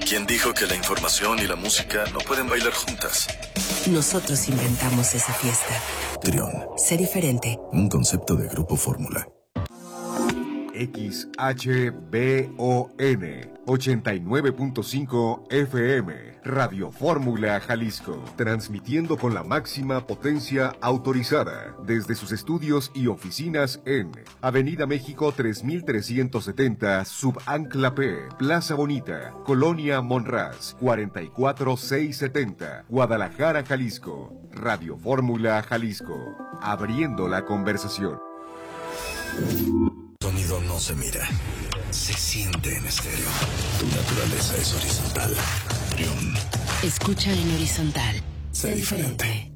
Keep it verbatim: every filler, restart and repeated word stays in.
¿Quién dijo que la información y la música no pueden bailar juntas? Nosotros inventamos esa fiesta. Trión. Sé diferente. Un concepto de Grupo Fórmula. X H B O N ochenta y nueve punto cinco F M, Radio Fórmula Jalisco, transmitiendo con la máxima potencia autorizada desde sus estudios y oficinas en Avenida México tres mil trescientos setenta, Subancla P, Plaza Bonita, Colonia Monraz, cuarenta y cuatro mil seiscientos setenta, Guadalajara, Jalisco. Radio Fórmula Jalisco, abriendo la conversación. Sonido no se mira, se siente en estéreo. Tu naturaleza es horizontal. Trión. Escucha en horizontal. Sé diferente.